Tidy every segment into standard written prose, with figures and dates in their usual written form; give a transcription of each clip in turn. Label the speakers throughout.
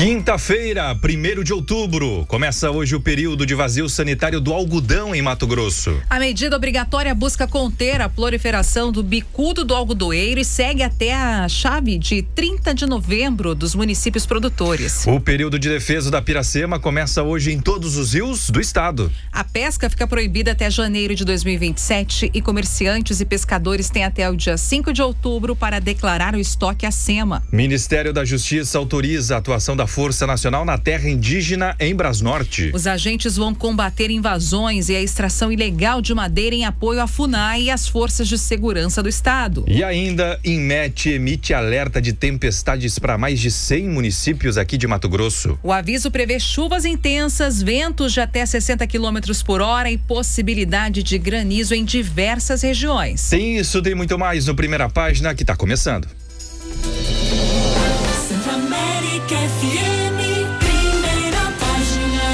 Speaker 1: Quinta-feira, 1º de outubro, começa hoje o período de vazio sanitário do algodão em Mato Grosso.
Speaker 2: A medida obrigatória busca conter a proliferação do bicudo do algodoeiro e segue até a chave de 30 de novembro dos municípios produtores.
Speaker 1: O período de defesa da Piracema começa hoje em todos os rios do estado.
Speaker 2: A pesca fica proibida até janeiro de 2027 e comerciantes e pescadores têm até o dia 5 de outubro para declarar o estoque à SEMA.
Speaker 1: Ministério da Justiça autoriza a atuação da Força Nacional na terra indígena em Brasnorte.
Speaker 2: Os agentes vão combater invasões e a extração ilegal de madeira em apoio à FUNAI e às forças de segurança do estado.
Speaker 1: E ainda, INMET emite alerta de tempestades para mais de 100 municípios aqui de Mato Grosso.
Speaker 2: O aviso prevê chuvas intensas, ventos de até 60 km por hora e possibilidade de granizo em diversas regiões.
Speaker 1: Tem isso, tem muito mais no Primeira Página, que está começando.
Speaker 3: FM, Primeira Página.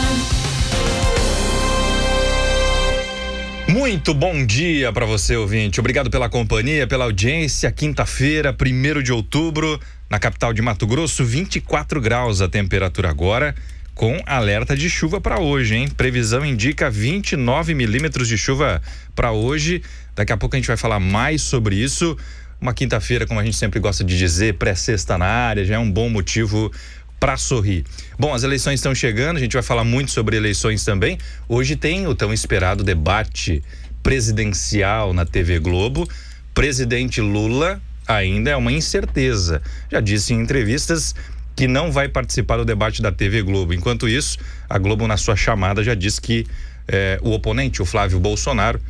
Speaker 1: Muito bom dia para você, ouvinte. Obrigado pela companhia, pela audiência. Quinta-feira, 1º de outubro, na capital de Mato Grosso, 24 graus a temperatura agora, com alerta de chuva para hoje, hein? Previsão indica 29 milímetros de chuva para hoje. Daqui a pouco a gente vai falar mais sobre isso. Uma quinta-feira, como a gente sempre gosta de dizer, pré-sexta na área, já é um bom motivo para sorrir. Bom, as eleições estão chegando, a gente vai falar muito sobre eleições também. Hoje tem o tão esperado debate presidencial na TV Globo. Presidente Lula ainda é uma incerteza. Já disse em entrevistas que não vai participar do debate da TV Globo. Enquanto isso, a Globo, na sua chamada, já disse que o oponente, o Flávio Bolsonaro,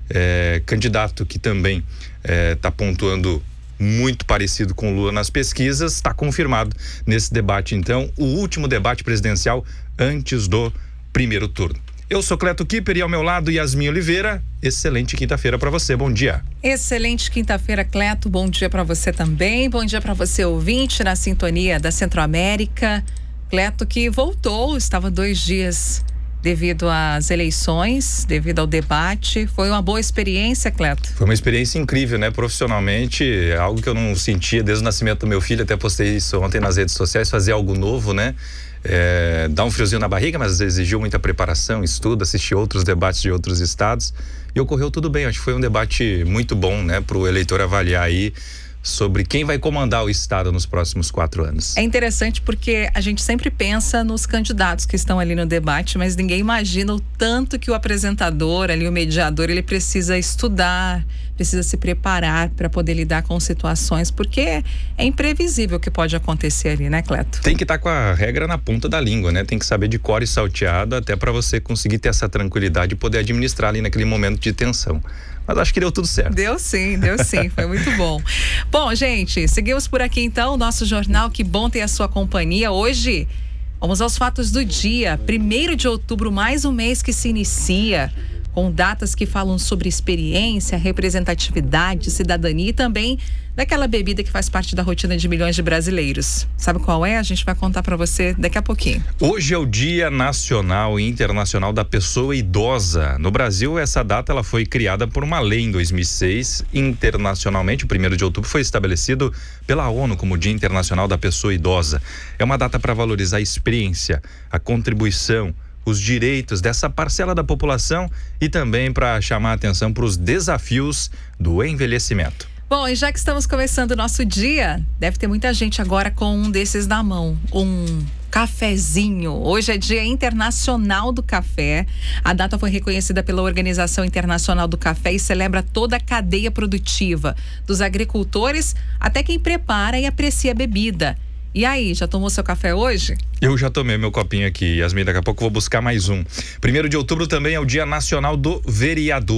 Speaker 1: candidato que também está pontuando muito parecido com Lula nas pesquisas, está confirmado nesse debate. Então, o último debate presidencial antes do primeiro turno. Eu sou Cleto Kipper e ao meu lado Yasmin Oliveira. Excelente quinta-feira para você, bom dia.
Speaker 2: Excelente quinta-feira, Cleto, bom dia para você também, bom dia para você ouvinte na sintonia da Centro-América. Cleto que voltou, estava 2 dias devido às eleições, devido ao debate. Foi uma boa experiência, Cleto?
Speaker 1: Foi uma experiência incrível, né? Profissionalmente, algo que eu não sentia desde o nascimento do meu filho, até postei isso ontem nas redes sociais, fazer algo novo, né? Dá um friozinho na barriga, mas exigiu muita preparação, estudo, assistir outros debates de outros estados e ocorreu tudo bem. Acho que foi um debate muito bom, né? Para o eleitor avaliar aí sobre quem vai comandar o estado nos próximos 4 anos. É
Speaker 2: interessante porque a gente sempre pensa nos candidatos que estão ali no debate, mas ninguém imagina o tanto que o apresentador, ali o mediador, ele precisa estudar, precisa se preparar para poder lidar com situações, porque é imprevisível o que pode acontecer ali, né, Cleto?
Speaker 1: Tem que estar com a regra na ponta da língua, né? Tem que saber de cor e salteado até para você conseguir ter essa tranquilidade e poder administrar ali naquele momento de tensão. Mas acho que deu tudo certo.
Speaker 2: Deu sim, foi muito bom. Bom, gente, seguimos por aqui então, o nosso jornal, que bom ter a sua companhia. Hoje, vamos aos fatos do dia. 1º de outubro, mais um mês que se inicia, com datas que falam sobre experiência, representatividade, cidadania e também daquela bebida que faz parte da rotina de milhões de brasileiros. Sabe qual é? A gente vai contar para você daqui a pouquinho.
Speaker 1: Hoje é o Dia Nacional e Internacional da Pessoa Idosa. No Brasil, essa data ela foi criada por uma lei em 2006. Internacionalmente, o 1º de outubro foi estabelecido pela ONU como Dia Internacional da Pessoa Idosa. É uma data para valorizar a experiência, a contribuição, os direitos dessa parcela da população e também para chamar a atenção para os desafios do envelhecimento.
Speaker 2: Bom, e já que estamos começando o nosso dia, deve ter muita gente agora com um desses na mão, um cafezinho. Hoje é Dia Internacional do Café. A data foi reconhecida pela Organização Internacional do Café e celebra toda a cadeia produtiva, dos agricultores até quem prepara e aprecia a bebida. E aí, já tomou seu café hoje?
Speaker 1: Eu já tomei meu copinho aqui, Yasmin. Daqui a pouco eu vou buscar mais um. 1º de outubro também é o Dia Nacional do Vereador.